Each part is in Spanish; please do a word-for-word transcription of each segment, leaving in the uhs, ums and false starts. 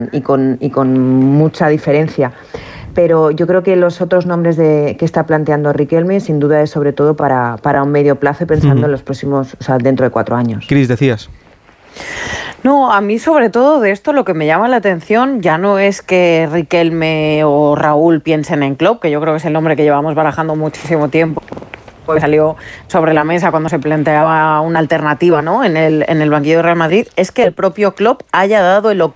y con, y con mucha diferencia. Pero yo creo que los otros nombres de, que está planteando Riquelme, sin duda es sobre todo para, para un medio plazo, pensando uh-huh. en los próximos, o sea, dentro de cuatro años. Cris, decías. No, a mí sobre todo de esto lo que me llama la atención ya no es que Riquelme o Raúl piensen en Klopp, que yo creo que es el nombre que llevamos barajando muchísimo tiempo, que salió sobre la mesa cuando se planteaba una alternativa, ¿no?, en el, en el banquillo de Real Madrid, es que el propio Klopp haya dado el ok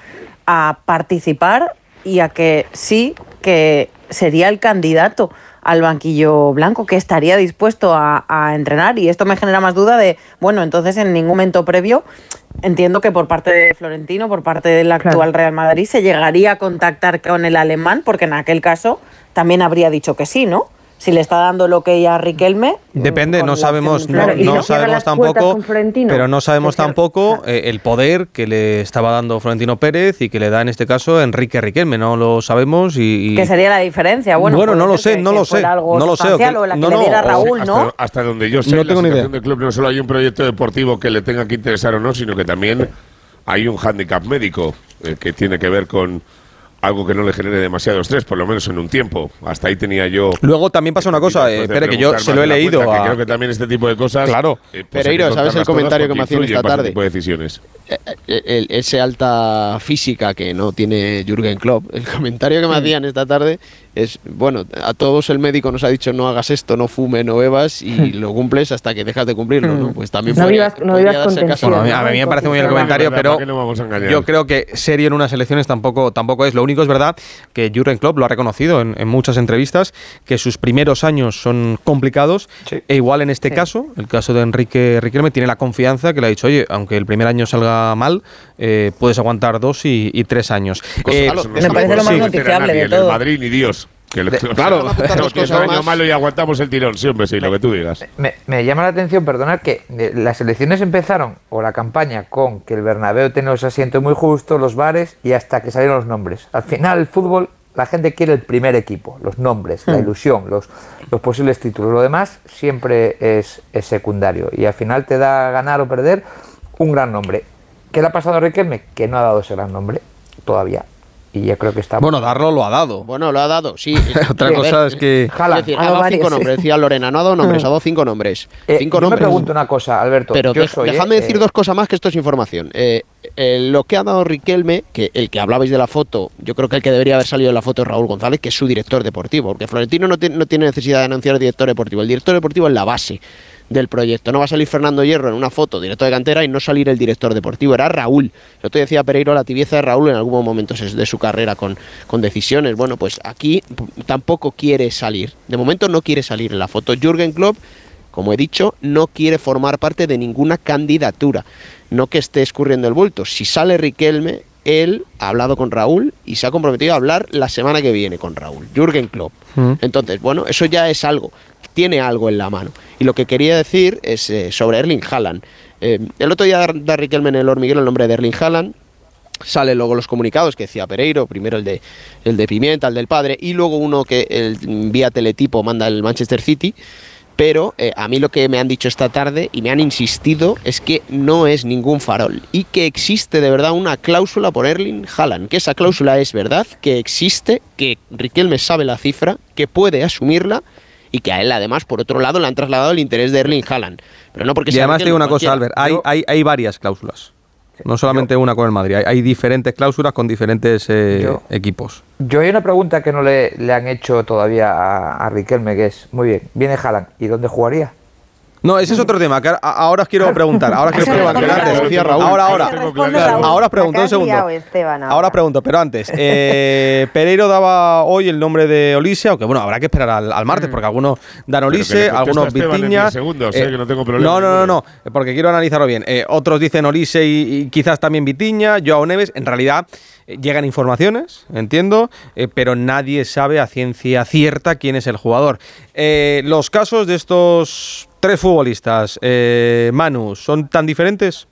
a participar y a que sí, que sería el candidato al banquillo blanco, que estaría dispuesto a, a entrenar. Y esto me genera más duda de, bueno, entonces en ningún momento previo, entiendo que por parte de Florentino, por parte del actual claro. Real Madrid, se llegaría a contactar con el alemán, porque en aquel caso también habría dicho que sí, ¿no? Si le está dando lo que a Riquelme... Depende, no sabemos, no, claro, no sabemos tampoco, pero no sabemos tampoco eh, el poder que le estaba dando Florentino Pérez y que le da en este caso Enrique Riquelme, no lo sabemos y... y... ¿Qué sería la diferencia? Bueno, bueno no lo sé, que, no que lo sé, no lo sé. O, que, o la que no, le diera Raúl, hasta, ¿no? Hasta donde yo sé, no la tengo situación ni idea. del club no solo hay un proyecto deportivo que le tenga que interesar o no, sino que también hay un hándicap médico eh, que tiene que ver con... algo que no le genere demasiado estrés, por lo menos en un tiempo. Hasta ahí tenía yo... Luego también pasa una cosa, eh, espera, que yo se lo he leído cuenta, a... que creo que también este tipo de cosas... Claro. Eh, pues Pereiro, ¿sabes el comentario que me hacían esta tarde? Tipo de decisiones. El, el, ese alta física que no tiene Jürgen Klopp, el comentario que me hacían esta tarde es, bueno, a todos el médico nos ha dicho no hagas esto, no fume, no bebas y lo cumples hasta que dejas de cumplirlo, ¿no? Pues también no podría, vivas, no vivas con tensión. Bueno, a, mí, a mí me parece muy bien el comentario, pero yo creo que serio en unas elecciones tampoco, tampoco es. Lo único es verdad que Jürgen Klopp lo ha reconocido en, en muchas entrevistas, que sus primeros años son complicados, sí. e igual en este sí. caso, el caso de Enrique Riquelme, tiene la confianza que le ha dicho, oye, aunque el primer año salga mal, eh, puedes aguantar dos y, y tres años. Eh, no me parece lo más noticiable de todo. El Madrid ni Dios. Que le, de, claro, no, que es un año malo y aguantamos el tirón, sí, hombre, sí, me, lo que tú digas. Me, me llama la atención, perdonad, que las elecciones empezaron, o la campaña, con que el Bernabéu tenía los asientos muy justos, los bares, y hasta que salieron los nombres. Al final, el fútbol, la gente quiere el primer equipo, los nombres, hmm. la ilusión, los, los posibles títulos. Lo demás siempre es, es secundario, y al final te da ganar o perder un gran nombre. ¿Qué le ha pasado a Riquelme? Que no ha dado ese gran nombre todavía. Y yo creo que está... Bueno, darlo lo ha dado. Bueno, lo ha dado, sí. Otra sí, cosa ver, es que... Jala, es decir, ha dado varios, cinco nombres, decía Lorena, no ha dado nombres, ha dado cinco nombres. Eh, cinco yo nombres. me pregunto una cosa, Alberto. Pero yo de, soy, déjame eh, decir eh, dos cosas más, que esto es información. Eh, eh, lo que ha dado Riquelme, que el que hablabais de la foto, yo creo que el que debería haber salido de la foto es Raúl González, que es su director deportivo, porque Florentino no, te, no tiene necesidad de anunciar director deportivo. El director deportivo es la base del proyecto. No va a salir Fernando Hierro en una foto, director de cantera, y no salir el director deportivo. Era Raúl. Yo te decía, Pereiro, la tibieza de Raúl en algún momento de su carrera con, con decisiones. Bueno, pues aquí tampoco quiere salir. De momento no quiere salir en la foto. Jürgen Klopp, como he dicho, no quiere formar parte de ninguna candidatura. No que esté escurriendo el bulto. Si sale Riquelme, él ha hablado con Raúl y se ha comprometido a hablar la semana que viene con Raúl. Jürgen Klopp. Mm. Entonces, bueno, eso ya es algo. Tiene algo en la mano. Y lo que quería decir es eh, sobre Erling Haaland. Eh, el otro día da Riquelme en el hormiguero el nombre de Erling Haaland. Sale luego los comunicados que decía Pereiro, primero el de, el de Pimienta, el del padre, y luego uno que el, vía teletipo manda el Manchester City. Pero eh, a mí lo que me han dicho esta tarde y me han insistido es que no es ningún farol y que existe de verdad una cláusula por Erling Haaland, que esa cláusula es verdad, que existe, que Riquelme sabe la cifra, que puede asumirla y que a él además, por otro lado, le han trasladado el interés de Erling Haaland. Pero no porque y además te digo una cosa, Albert, hay, yo, hay, hay varias cláusulas. No solamente yo, una con el Madrid, hay, hay diferentes cláusulas con diferentes eh, yo, equipos. Yo hay una pregunta que no le, le han hecho todavía a, a Riquelme, que es, muy bien, viene Haaland, ¿y dónde jugaría? No, ese es otro tema, que ahora os quiero preguntar. Ahora os quiero preguntar antes. Ahora, ahora. Ahora os pregunto un segundo. Ahora pregunto, pero antes. Eh, Pereiro daba hoy el nombre de Olise, aunque bueno, habrá que esperar al, al martes, porque algunos dan Olise, algunos Vitinha. Segundos, eh, que no tengo problema. No, no, no, no, porque quiero analizarlo bien. Eh, otros dicen Olise y, y quizás también Vitinha, Joao Neves. En realidad eh, llegan informaciones, entiendo, eh, pero nadie sabe a ciencia cierta quién es el jugador. Eh, los casos de estos tres futbolistas, eh, Manu, ¿son tan diferentes?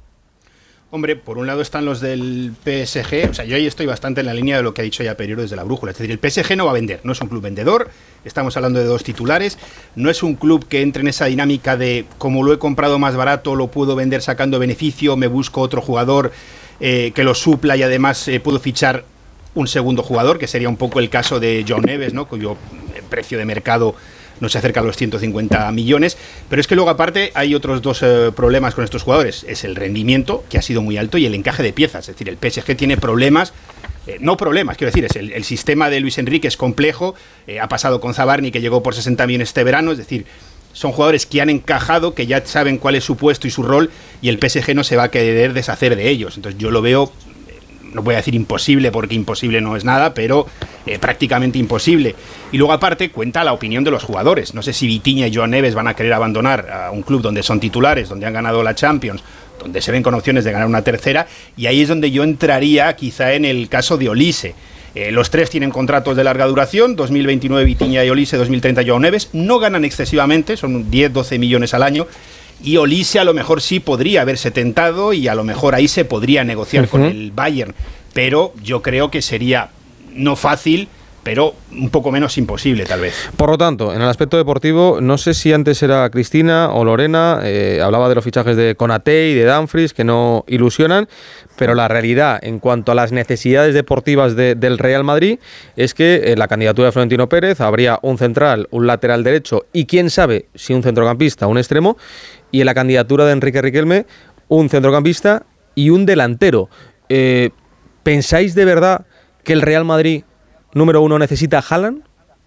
Hombre, por un lado están los del P S G, o sea, yo ahí estoy bastante en la línea de lo que ha dicho ya Pereiro desde la brújula, es decir, el P S G no va a vender, no es un club vendedor, estamos hablando de dos titulares, no es un club que entre en esa dinámica de como lo he comprado más barato, lo puedo vender sacando beneficio, me busco otro jugador eh, que lo supla y además eh, pudo fichar un segundo jugador, que sería un poco el caso de João Neves, ¿no? Cuyo precio de mercado no se acerca a los ciento cincuenta millones, pero es que luego aparte hay otros dos eh, problemas con estos jugadores, es el rendimiento, que ha sido muy alto, y el encaje de piezas, es decir, el P S G tiene problemas, eh, no problemas, quiero decir, es el, el sistema de Luis Enrique es complejo, eh, ha pasado con Zabarni, que llegó por sesenta millones este verano, es decir, son jugadores que han encajado, que ya saben cuál es su puesto y su rol, y el P S G no se va a querer deshacer de ellos, entonces yo lo veo, no voy a decir imposible, porque imposible no es nada, pero eh, prácticamente imposible. Y luego aparte cuenta la opinión de los jugadores. No sé si Vitinha y João Neves van a querer abandonar a un club donde son titulares, donde han ganado la Champions, donde se ven con opciones de ganar una tercera, y ahí es donde yo entraría quizá en el caso de Olise. Eh, los tres tienen contratos de larga duración, dos mil veintinueve Vitinha y Olise, dos mil treinta João Neves, no ganan excesivamente, son diez doce millones al año, y Olise a lo mejor sí podría haberse tentado y a lo mejor ahí se podría negociar uh-huh. con el Bayern, pero yo creo que sería no fácil, pero un poco menos imposible tal vez. Por lo tanto, en el aspecto deportivo, no sé si antes era Cristina o Lorena, eh, hablaba de los fichajes de Konaté y de Dumfries, que no ilusionan, pero la realidad en cuanto a las necesidades deportivas de, del Real Madrid es que en la candidatura de Florentino Pérez habría un central, un lateral derecho y quién sabe si un centrocampista, un extremo, y en la candidatura de Enrique Riquelme un centrocampista y un delantero. Eh, ¿Pensáis de verdad que el Real Madrid, número uno, necesita a Haaland?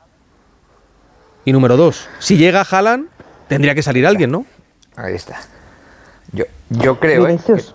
Y número dos, si llega a Haaland, tendría que salir alguien, ¿no? Ahí está. Yo, yo creo, ¿eh? Que,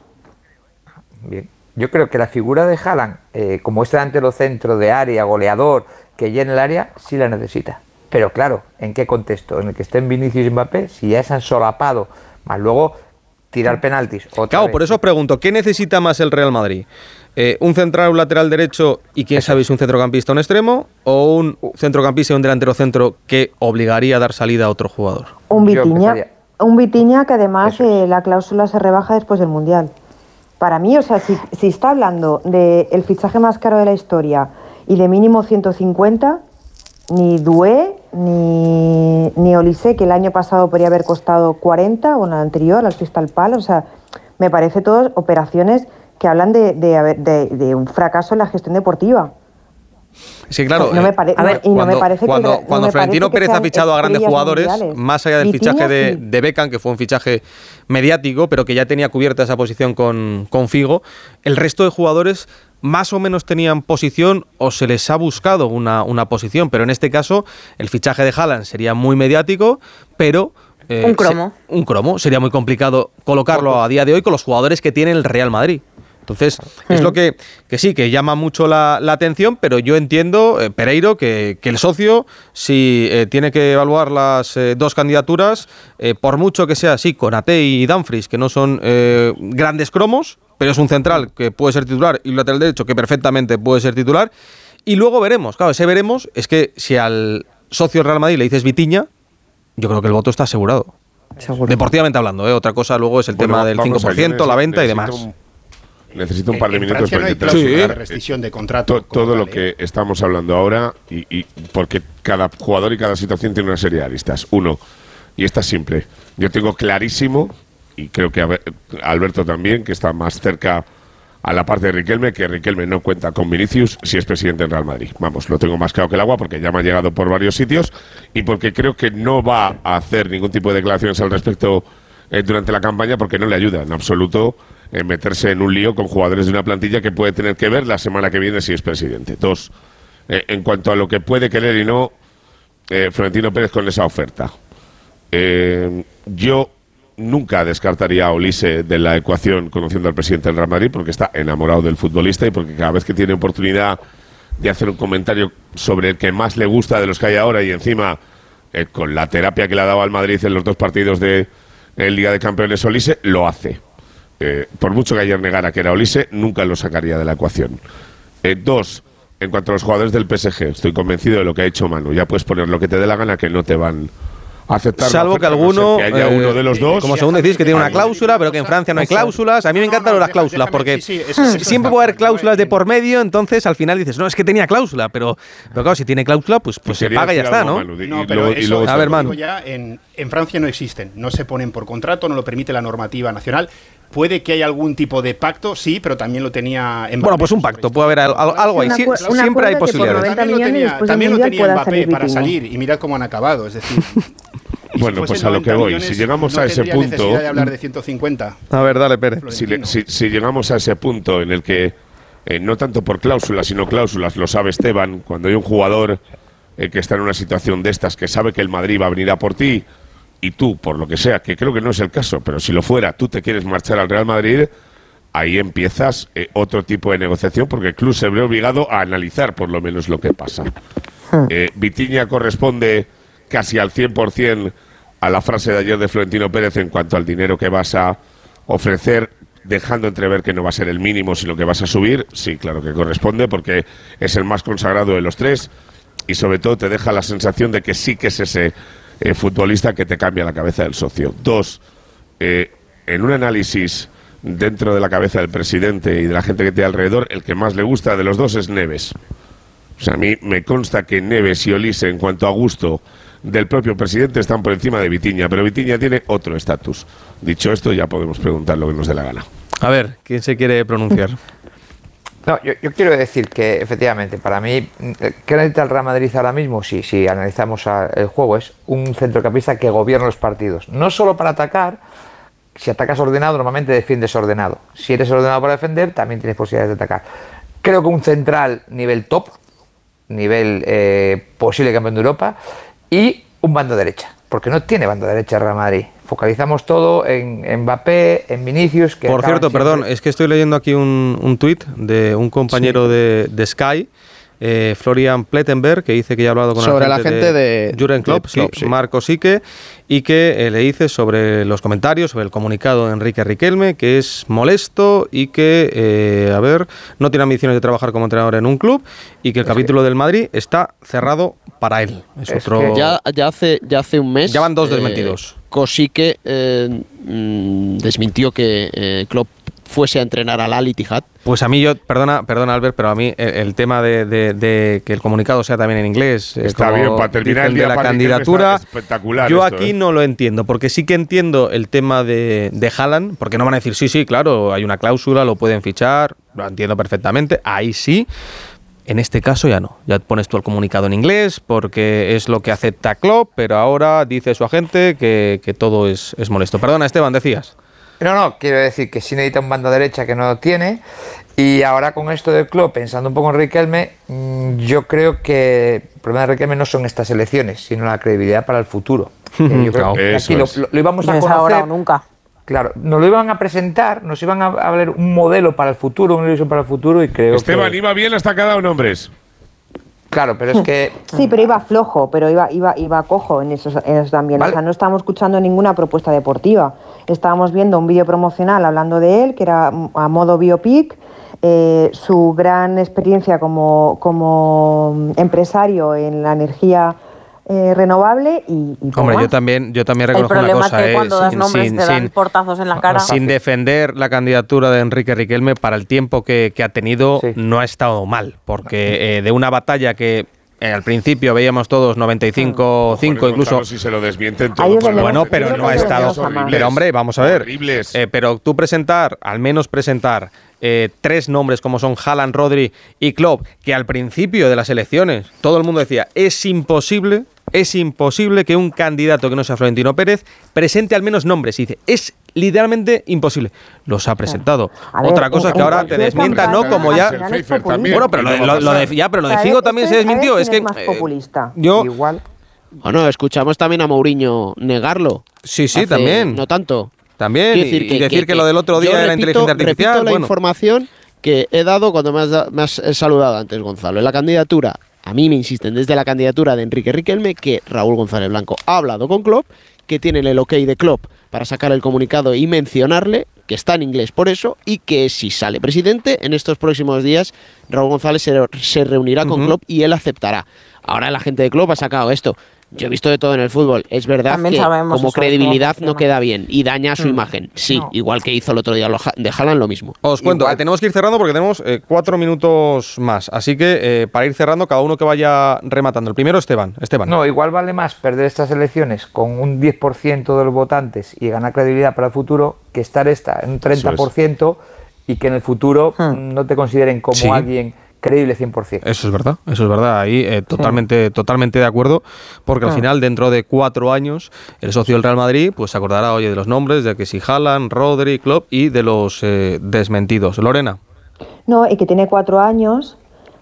bien. Yo creo que la figura de Haaland, eh, como es delantero centro de área, goleador, que llena el área, sí la necesita. Pero claro, ¿en qué contexto? En el que estén Vinicius y Mbappé, si ya se han solapado, más luego tirar penaltis. Claro, vez. Por eso os pregunto, ¿qué necesita más el Real Madrid? Eh, ¿Un central, un lateral derecho y quién sabe si un centrocampista, un extremo? ¿O un centrocampista y un delantero centro que obligaría a dar salida a otro jugador? Un Vitinha, un Vitinha que además eh, la cláusula se rebaja después del Mundial. Para mí, o sea, si, si está hablando del fichaje más caro de la historia y de mínimo ciento cincuenta, ni Doué ni, ni Olise, que el año pasado podría haber costado cuarenta, o en el anterior, al Crystal Palace, o sea, me parece todas operaciones que hablan de, de, de, de un fracaso en la gestión deportiva. Sí, claro. No me pare- a ver, y no cuando, me parece cuando, que, cuando no Florentino Pérez ha fichado a grandes jugadores, mundiales. Más allá del Vitinha, fichaje de, sí. de Beckham, que fue un fichaje mediático, pero que ya tenía cubierta esa posición con, con Figo, el resto de jugadores más o menos tenían posición o se les ha buscado una, una posición, pero en este caso el fichaje de Haaland sería muy mediático, pero... Eh, un cromo. Se, un cromo. Sería muy complicado colocarlo a día de hoy con los jugadores que tiene el Real Madrid. Entonces, mm. es lo que, que sí, que llama mucho la, la atención, pero yo entiendo, eh, Pereiro, que, que el socio, si eh, tiene que evaluar las eh, dos candidaturas, eh, por mucho que sea así, Konaté y Dumfries, que no son eh, grandes cromos, pero es un central que puede ser titular y un lateral derecho que perfectamente puede ser titular, y luego veremos, claro, ese veremos es que si al socio Real Madrid le dices Vitinha, yo creo que el voto está asegurado. Seguro. Deportivamente hablando, ¿eh? Otra cosa luego es el bueno, tema del cinco por ciento, la venta y demás. Un... Necesito un par de en minutos Francia porque no hay sí. de rescisión de contrato. To, todo lo que estamos hablando ahora, y, y porque cada jugador y cada situación tiene una serie de aristas. Uno, y esta es simple. Yo tengo clarísimo, y creo que Alberto también, que está más cerca a la parte de Riquelme, que Riquelme no cuenta con Vinicius si es presidente del Real Madrid. Vamos, lo tengo más claro que el agua porque ya me ha llegado por varios sitios y porque creo que no va a hacer ningún tipo de declaraciones al respecto eh, durante la campaña porque no le ayuda en absoluto en meterse en un lío con jugadores de una plantilla que puede tener que ver la semana que viene si es presidente. Dos, eh, en cuanto a lo que puede querer y no eh, Florentino Pérez con esa oferta. Eh, yo nunca descartaría a Olise de la ecuación conociendo al presidente del Real Madrid porque está enamorado del futbolista y porque cada vez que tiene oportunidad de hacer un comentario sobre el que más le gusta de los que hay ahora y encima eh, con la terapia que le ha dado al Madrid en los dos partidos de eh, Liga de Campeones Olise, lo hace. Eh, por mucho que ayer negara que era Olise, nunca lo sacaría de la ecuación. Eh, dos, en cuanto a los jugadores del P S G, estoy convencido de lo que ha hecho Manu. Ya puedes poner lo que te dé la gana que no te van a aceptar. Salvo oferta, que alguno, no sé, que haya eh, uno de los dos. Como según decís, que tiene una cláusula, pero que en Francia no hay cláusulas. A mí me encantan no, no, las cláusulas, déjame, porque sí, sí, eso, eso siempre puede haber cláusulas de por medio, entonces al final dices, no, es que tenía cláusula, pero, pero claro, si tiene cláusula, pues, pues se paga y ya está, ¿no? Manu, no, pero luego, eso, luego, a ver, Manu. Ya en, en Francia no existen, no se ponen por contrato, no lo permite la normativa nacional. Puede que haya algún tipo de pacto, sí, pero también lo tenía Mbappé. Bueno, pues un pacto, puede haber algo, algo ahí. Sí, siempre hay posibilidades. También lo tenía, también lo tenía Mbappé para salir y mirad cómo han acabado, es decir... Bueno, si pues a lo que voy, si llegamos no a ese punto... necesidad de hablar de ciento cincuenta. A ver, dale, Pérez. Si, le, si, si llegamos a ese punto en el que, eh, no tanto por cláusulas, sino cláusulas, lo sabe Esteban, cuando hay un jugador eh, que está en una situación de estas, que sabe que el Madrid va a venir a por ti, y tú, por lo que sea, que creo que no es el caso, pero si lo fuera, tú te quieres marchar al Real Madrid, ahí empiezas eh, otro tipo de negociación, porque el club se ve obligado a analizar por lo menos lo que pasa. Eh, Vitinha corresponde casi al cien por cien a la frase de ayer de Florentino Pérez en cuanto al dinero que vas a ofrecer, dejando entrever que no va a ser el mínimo, sino que vas a subir. Sí, claro que corresponde, porque es el más consagrado de los tres, y sobre todo te deja la sensación de que sí que es ese eh, futbolista que te cambia la cabeza del socio. Dos, eh, en un análisis dentro de la cabeza del presidente y de la gente que tiene alrededor, el que más le gusta de los dos es Neves. O sea, a mí me consta que Neves y Olise, en cuanto a gusto del propio presidente, están por encima de Vitinha, pero Vitinha tiene otro estatus. Dicho esto, ya podemos preguntar lo que nos dé la gana. A ver, ¿quién se quiere pronunciar? No, yo, yo quiero decir que efectivamente, para mí, ¿qué necesita el Real Madrid ahora mismo? Si, si analizamos a, el juego, es un centrocampista que gobierna los partidos. No solo para atacar, si atacas ordenado, normalmente defiendes ordenado. Si eres ordenado para defender, también tienes posibilidades de atacar. Creo que un central nivel top, nivel eh, posible campeón de Europa, y un bando derecha, porque no tiene bando derecha el Real Madrid. Focalizamos todo en, en Mbappé, en Vinicius. Que Por cierto, siempre... perdón, es que estoy leyendo aquí un, un tuit de un compañero sí. de, de Sky, eh, Florian Plettenberg, que dice que ya ha hablado con sobre la gente, gente de, de Jürgen Klopp, de Klopp sí, sí. Marco Sique, y que eh, le dice sobre los comentarios, sobre el comunicado de Enrique Riquelme, que es molesto y que, eh, a ver, no tiene ambiciones de trabajar como entrenador en un club, y que el es capítulo que... del Madrid está cerrado para él. Es, es otro... que ya, ya, hace, ya hace un mes... Ya van dos desmentidos. Eh, Kosique eh, mm, desmintió que eh, Klopp fuese a entrenar al Al-Ittihad. Pues a mí, yo, perdona, perdona Albert, pero a mí el, el tema de, de, de que el comunicado sea también en inglés, está bien, para terminar el día de la candidatura, espectacular yo esto, aquí ¿eh? no lo entiendo, porque sí que entiendo el tema de, de Haaland, porque no van a decir, sí, sí, claro, hay una cláusula, lo pueden fichar, lo entiendo perfectamente, ahí sí. En este caso ya no, ya pones tú el comunicado en inglés porque es lo que acepta Klopp, pero ahora dice su agente que, que todo es, es molesto. Perdona, Esteban, decías. No, no, quiero decir que sí necesita un bando derecha que no lo tiene, y ahora con esto de Klopp, pensando un poco en Riquelme, yo creo que el problema de Riquelme no son estas elecciones, sino la credibilidad para el futuro. eh, yo creo que aquí lo, lo, lo íbamos a conocer ahora o nunca. Claro, nos lo iban a presentar, nos iban a hablar un modelo para el futuro, una ilusión para el futuro, y creo Esteban, que... Esteban, iba bien hasta que ha dado nombres. Claro, pero es que... Sí, pero iba flojo, pero iba iba iba cojo en eso, en eso también. ¿Vale? O sea, no estábamos escuchando ninguna propuesta deportiva. Estábamos viendo un vídeo promocional hablando de él, que era a modo biopic, eh, su gran experiencia como, como empresario en la energía eh, renovable y, y Hombre, más. yo también, yo también reconozco una cosa. El problema es que eh, cuando das sin, nombres sin, te dan sin, portazos en la cara. Sin defender la candidatura de Enrique Riquelme, para el tiempo que, que ha tenido, sí. no ha estado mal, porque eh, de una batalla que Eh, al principio veíamos todos noventa y cinco cinco, incluso. Si se lo desmienten todo, bueno, pero no ha estado. Pero hombre, vamos a ver. Eh, pero tú presentar, al menos presentar eh, tres nombres como son Haaland, Rodri y Klopp, que al principio de las elecciones todo el mundo decía es imposible, es imposible que un candidato que no sea Florentino Pérez presente al menos nombres. Y dice, es literalmente imposible. Los ha presentado. Ver, Otra cosa es que ahora te desmientan, ¿no? Como ya. Bueno, pero lo, lo, lo de, ya, pero lo de Figo también se desmintió. Es que. Más populista. Eh, yo. Igual. Bueno, escuchamos también a Mourinho negarlo. Sí, sí, hace, también. No tanto. También. Y decir que, y decir que, que lo del otro día repito, era inteligencia artificial. Repito la bueno. información que he dado cuando me has, me has saludado antes, Gonzalo. En la candidatura, a mí me insisten desde la candidatura de Enrique Riquelme que Raúl González Blanco ha hablado con Klopp, que tienen el ok de Klopp para sacar el comunicado y mencionarle, que está en inglés por eso, y que si sale presidente, en estos próximos días Raúl González se, se reunirá con uh-huh. Klopp y él aceptará. Ahora la gente de Klopp ha sacado esto. Yo he visto de todo en el fútbol. Es verdad También que como credibilidad no queda bien y daña su mm. imagen. Sí, no. igual que hizo el otro día de Haaland, lo mismo. Os cuento, igual. tenemos que ir cerrando porque tenemos eh, cuatro minutos más. Así que eh, para ir cerrando, cada uno que vaya rematando. El primero, Esteban. Esteban. No, igual vale más perder estas elecciones con un diez por ciento de los votantes y ganar credibilidad para el futuro que estar esta en un treinta por ciento es. y que en el futuro hmm. no te consideren como sí. alguien creíble cien por ciento. Eso es verdad, eso es verdad. Ahí eh, totalmente, sí. totalmente de acuerdo, porque al ah. final, dentro de cuatro años, el socio del Real Madrid pues se acordará, oye, de los nombres, de que si Haaland, Rodri, Klopp y de los eh, desmentidos. Lorena. No, y que tiene cuatro años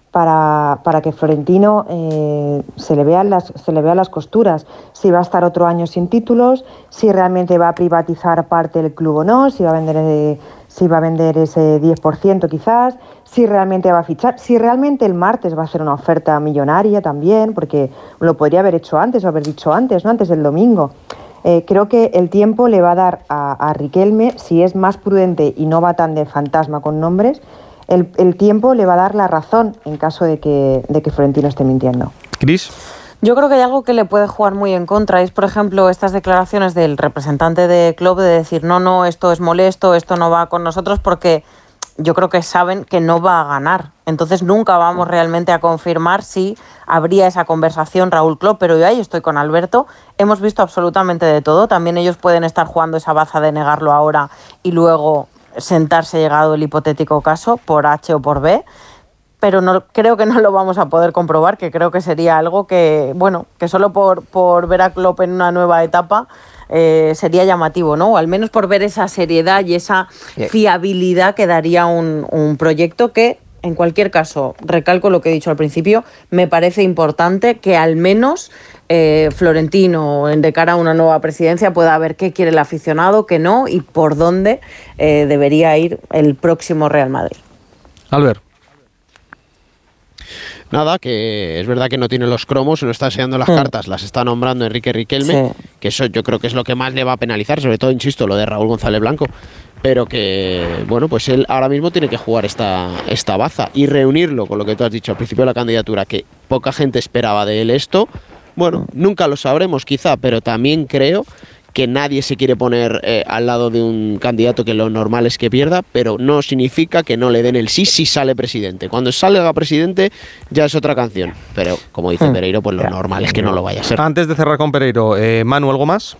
para, para que Florentino eh, se le vean las, se le vean las costuras. Si va a estar otro año sin títulos, si realmente va a privatizar parte del club o no, si va a vender... Eh, si va a vender ese diez por ciento quizás, si realmente va a fichar, si realmente el martes va a hacer una oferta millonaria también, porque lo podría haber hecho antes o haber dicho antes, ¿no? Antes del domingo. Eh, creo que el tiempo le va a dar a, a Riquelme, si es más prudente y no va tan de fantasma con nombres, el, el tiempo le va a dar la razón en caso de que, de que Florentino esté mintiendo. Cris. Yo creo que hay algo que le puede jugar muy en contra. Es, por ejemplo, estas declaraciones del representante de Klopp de decir no, no, esto es molesto, esto no va con nosotros, porque yo creo que saben que no va a ganar. Entonces nunca vamos realmente a confirmar si habría esa conversación Raúl Klopp, pero yo ahí estoy con Alberto. Hemos visto absolutamente de todo. También ellos pueden estar jugando esa baza de negarlo ahora y luego sentarse llegado el hipotético caso por H o por B. Pero no, creo que no lo vamos a poder comprobar, que creo que sería algo que, bueno, que solo por, por ver a Klopp en una nueva etapa eh, sería llamativo, ¿no? O al menos por ver esa seriedad y esa fiabilidad que daría un, un proyecto que, en cualquier caso, recalco lo que he dicho al principio, me parece importante que al menos eh, Florentino, de cara a una nueva presidencia, pueda ver qué quiere el aficionado, qué no y por dónde eh, debería ir el próximo Real Madrid. Albert. Nada, que es verdad que no tiene los cromos, no está enseñando las sí. cartas, las está nombrando Enrique Riquelme, sí. que eso yo creo que es lo que más le va a penalizar, sobre todo, insisto, lo de Raúl González Blanco, pero que, bueno, pues él ahora mismo tiene que jugar esta, esta baza y reunirlo con lo que tú has dicho al principio de la candidatura, que poca gente esperaba de él esto. Bueno, nunca lo sabremos quizá, pero también creo que nadie se quiere poner eh, al lado de un candidato que lo normal es que pierda, pero no significa que no le den el sí si sale presidente. Cuando salga presidente ya es otra canción, pero como dice Pereiro, pues lo normal es que no lo vaya a ser. Antes de cerrar con Pereiro, eh, Manu, ¿algo más?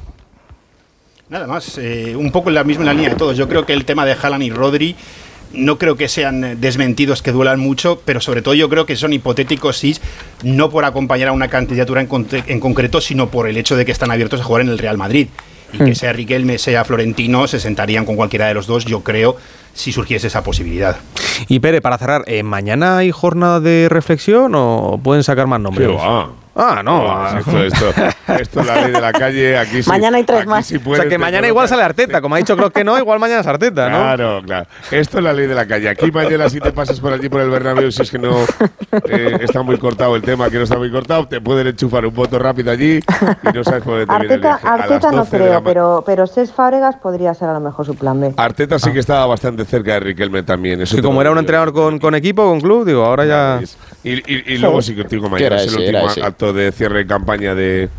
Nada más, eh, un poco en la misma línea de todos. Yo creo que el tema de Haaland y Rodri no creo que sean desmentidos que duelan mucho, pero sobre todo yo creo que son hipotéticos sí, no por acompañar a una candidatura en, con- en concreto, sino por el hecho de que están abiertos a jugar en el Real Madrid. Y que sea Riquelme, sea Florentino, se sentarían con cualquiera de los dos, yo creo, si surgiese esa posibilidad. Y Pere, para cerrar, ¿eh, ¿mañana hay jornada de reflexión o pueden sacar más nombres? Sí, va. Ah, no. Oh, esto, esto, esto es la ley de la calle. Aquí sí, mañana hay tres más. Sí o sea, que mañana igual sale Arteta. Como ha dicho Klopp que no, igual mañana es Arteta, ¿no? Claro, claro. Esto es la ley de la calle. Aquí mañana si te pasas por allí por el Bernabéu, si es que no eh, está muy cortado el tema, que no está muy cortado, te pueden enchufar un voto rápido allí y no sabes por dónde te viene el viaje. Arteta no creo, pero, pero Cesc Fábregas podría ser a lo mejor su plan B. Arteta sí que estaba bastante cerca de Riquelme también. Eso sí, como era un entrenador con, con equipo, con club, digo, ahora ya... Y, y, y luego sí que digo, mañana es el último acto de cierre de campaña de,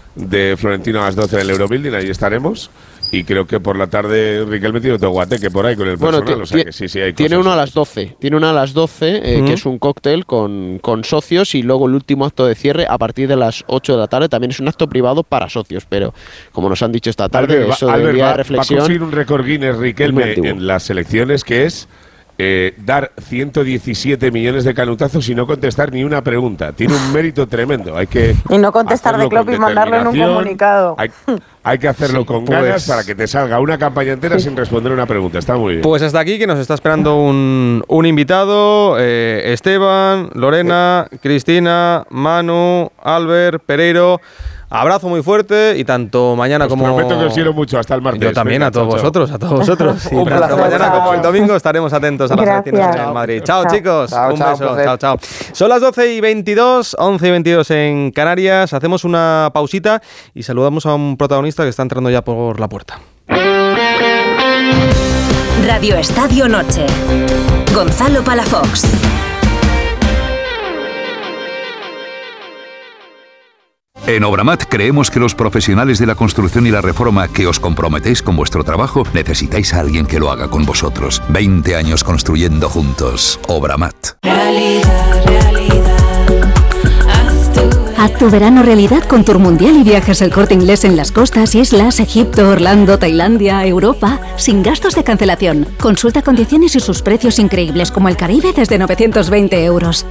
de Florentino a las doce en el Eurobuilding, ahí estaremos. Y creo que por la tarde Riquelme tiene otro guateque por ahí con el personal. Bueno, o sea que sí, sí hay tiene cosas. uno a las doce. Tiene uno a las doce, eh, mm. que es un cóctel con, con socios, y luego el último acto de cierre a partir de las ocho de la tarde. También es un acto privado para socios, pero como nos han dicho esta tarde, Albert, eso Albert, de va, reflexión. Va a conseguir un récord Guinness Riquelme en las elecciones, que es Eh, dar ciento diecisiete millones de canutazos y no contestar ni una pregunta. Tiene un mérito tremendo. Hay que y no contestar de Klopp y mandarlo en un comunicado. Hay, hay que hacerlo sí, con pues, ganas para que te salga una campaña entera sin responder una pregunta. Está muy bien. Pues hasta aquí, que nos está esperando un, un invitado. Eh, Esteban, Lorena, sí. Cristina, Manu, Albert, Pereiro. Abrazo muy fuerte y tanto mañana os como... prometo que os quiero mucho. Hasta el martes. Yo también, Venga, a todos chao, vosotros, chao. a todos vosotros. Sí, Un tanto placer, mañana chao. como el domingo estaremos atentos a las elecciones en el Madrid. Chao, chao chicos. Chao, un chao, beso. placer. Chao, chao. Son las doce y veintidós, once y veintidós en Canarias. Hacemos una pausita y saludamos a un protagonista que está entrando ya por la puerta. Radio Estadio Noche. Gonzalo Palafox. En Obramat creemos que los profesionales de la construcción y la reforma que os comprometéis con vuestro trabajo necesitáis a alguien que lo haga con vosotros. veinte años construyendo juntos. Obramat. Realidad, realidad. Haz tu verano realidad con Tour Mundial y viajes El Corte Inglés en las costas, islas, Egipto, Orlando, Tailandia, Europa, sin gastos de cancelación. Consulta condiciones y sus precios increíbles como el Caribe desde novecientos veinte euros.